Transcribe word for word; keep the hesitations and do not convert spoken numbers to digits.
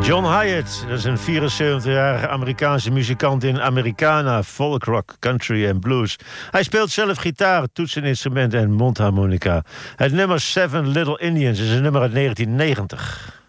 John Hyatt, dat is een vierenzeventigjarige Amerikaanse muzikant in Americana, folk rock, country en blues. Hij speelt zelf gitaar, toetseninstrumenten en mondharmonica. Het nummer Seven Little Indians is een nummer uit negentien negentig.